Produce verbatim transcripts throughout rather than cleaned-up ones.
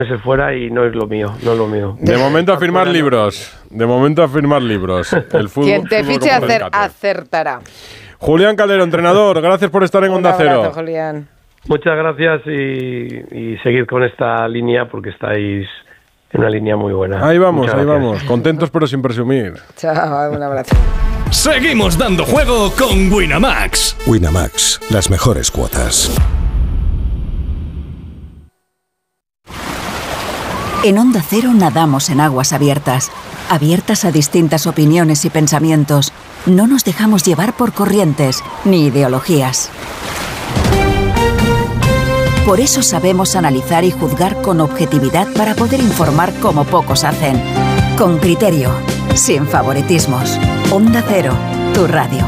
meses fuera y no es lo mío, no es lo mío. De momento a firmar libros, de momento a firmar libros. El fútbol, Quien te fútbol fiche como acer, rescate. acertará. Julián Calero, entrenador, gracias por estar en Onda Un abrazo, Cero. Julián. Muchas gracias y, y seguid con esta línea porque estáis en una línea muy buena. Ahí vamos, Muchas ahí gracias. vamos, contentos pero sin presumir. Chao, un abrazo. Seguimos dando juego con Winamax. Winamax, las mejores cuotas. En Onda Cero nadamos en aguas abiertas, abiertas a distintas opiniones y pensamientos. No nos dejamos llevar por corrientes ni ideologías. Por eso sabemos analizar y juzgar con objetividad para poder informar como pocos hacen. Con criterio, sin favoritismos. Onda Cero, tu radio.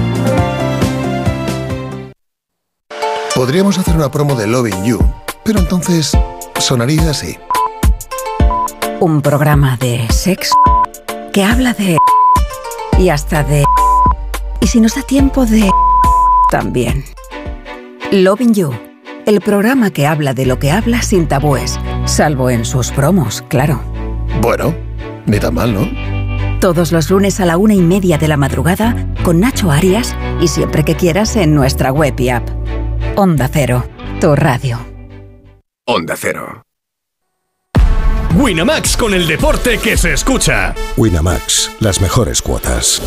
Podríamos hacer una promo de Loving You, pero entonces sonaría así. Un programa de sexo que habla de... y hasta de... y si nos da tiempo de... también. Loving You, el programa que habla de lo que habla sin tabúes, salvo en sus promos, claro. Bueno, ni tan mal, ¿no? Todos los lunes a la una y media de la madrugada con Nacho Arias y siempre que quieras en nuestra web y app. Onda Cero, tu radio. Onda Cero. Winamax con el deporte que se escucha. Winamax, las mejores cuotas.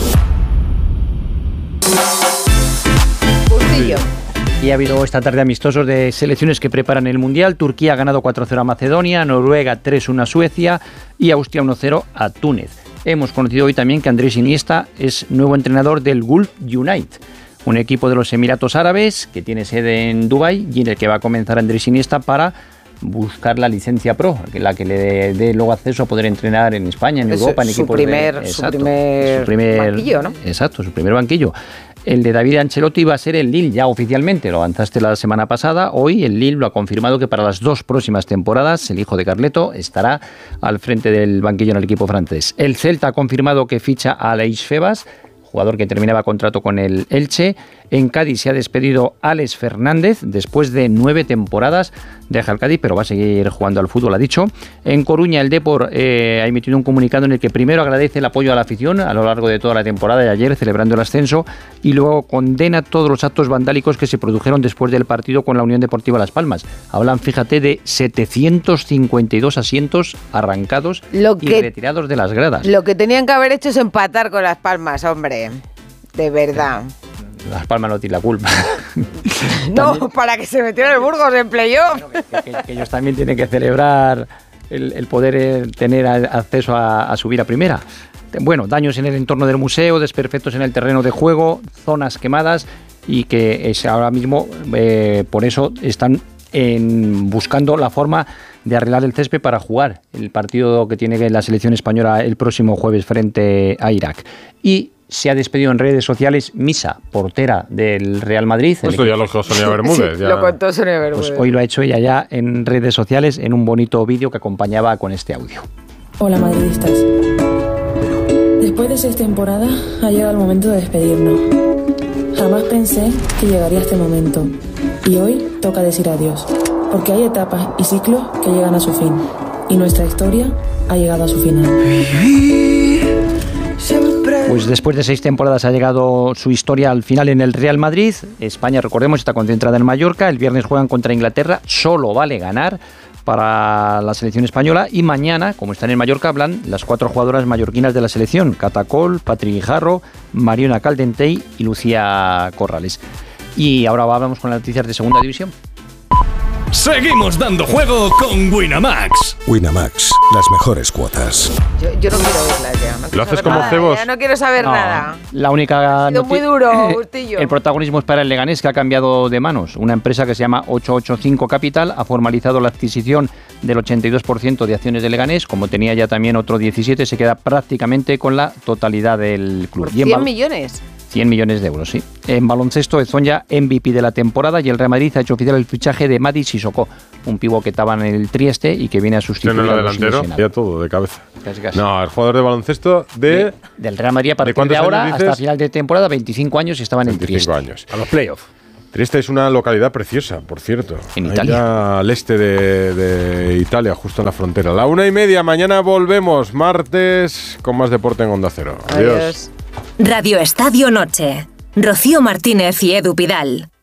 Bustillo. Y ha habido esta tarde amistosos de selecciones que preparan el Mundial. Turquía ha ganado cuatro cero a Macedonia, Noruega tres uno a Suecia y Austria uno cero a Túnez. Hemos conocido hoy también que Andrés Iniesta es nuevo entrenador del Gulf United, un equipo de los Emiratos Árabes que tiene sede en Dubái y en el que va a comenzar Andrés Iniesta para buscar la licencia pro, la que le dé, dé luego acceso a poder entrenar en España, en Es Europa, en su equipos primer, de... su Exacto, primer su primer banquillo, ¿no? Exacto, su primer banquillo. El de David Ancelotti va a ser el Lille ya oficialmente, lo avanzaste la semana pasada. Hoy el Lille lo ha confirmado que para las dos próximas temporadas el hijo de Carleto estará al frente del banquillo en el equipo francés. El Celta ha confirmado que ficha a Aleix Febas, jugador que terminaba contrato con el Elche. En Cádiz se ha despedido Alex Fernández después de nueve temporadas. Deja el Cádiz, pero va a seguir jugando al fútbol, ha dicho. En Coruña, el Depor eh, ha emitido un comunicado en el que primero agradece el apoyo a la afición a lo largo de toda la temporada de ayer, celebrando el ascenso, y luego condena todos los actos vandálicos que se produjeron después del partido con la Unión Deportiva Las Palmas. Hablan, fíjate, de setecientos cincuenta y dos asientos arrancados Lo y que- retirados de las gradas. Lo que tenían que haber hecho es empatar con Las Palmas, hombre. De verdad. Las Palmas no tienen la culpa. No, para que se metiera el Burgos en playoff. que, que ellos también tienen que celebrar el, el poder eh, tener a- acceso a, a subir a primera. Bueno, daños en el entorno del museo, desperfectos en el terreno de juego, zonas quemadas y que es ahora mismo eh, por eso están en, buscando la forma de arreglar el césped para jugar el partido que tiene la selección española el próximo jueves frente a Irak. Y se ha despedido en redes sociales Misa, portera del Real Madrid. El Esto ya lo dijo Sonia Bermúdez. Sí, ya. lo contó Sonia Bermúdez. Pues hoy lo ha hecho ella ya en redes sociales en un bonito vídeo que acompañaba con este audio. Hola madridistas. Después de seis temporadas ha llegado el momento de despedirnos. Jamás pensé que llegaría este momento. Y hoy toca decir adiós. Porque hay etapas y ciclos que llegan a su fin. Y nuestra historia ha llegado a su final. Pues después de seis temporadas ha llegado su historia al final en el Real Madrid. España, recordemos, está concentrada en Mallorca. El viernes juegan contra Inglaterra. Solo vale ganar para la selección española. Y mañana, como están en Mallorca, hablan las cuatro jugadoras mallorquinas de la selección: Catacol, Patri Guijarro, Mariona Caldentey y Lucía Corrales. Y ahora vamos con las noticias de Segunda División. Seguimos dando juego con Winamax. Winamax, las mejores cuotas. Yo, yo no quiero verla ya. No quiero ¿Lo haces saber como nada, cebos? ya no quiero saber No, nada. La única Ha sido noti- muy duro, Bustillo. El protagonismo es para el Leganés, que ha cambiado de manos. Una empresa que se llama ochocientos ochenta y cinco Capital ha formalizado la adquisición del ochenta y dos por ciento de acciones de Leganés. Como tenía ya también otro diecisiete, se queda prácticamente con la totalidad del club. Por Y en cien bal- millones. cien millones de euros, sí. En baloncesto, son ya M V P de la temporada y el Real Madrid ha hecho oficial el fichaje de Madi Sissoko, un pívot que estaba en el Trieste y que viene a ¿Quién sustituir es el a los delantero? lesionados. Ya todo, de cabeza. Casi, casi. No, el jugador de baloncesto de... De- del Real Madrid a partir de, cuántos ahora años hasta dices? final de temporada, veinticinco años y estaban en veinticinco Trieste. años. A los playoffs. Trieste es una localidad preciosa, por cierto. En Italia. Allá al este de, de Italia, justo en la frontera. La una y media, mañana volvemos, martes, con más deporte en Onda Cero. Adiós. Adiós. Radio Estadio Noche. Rocío Martínez y Edu Pidal.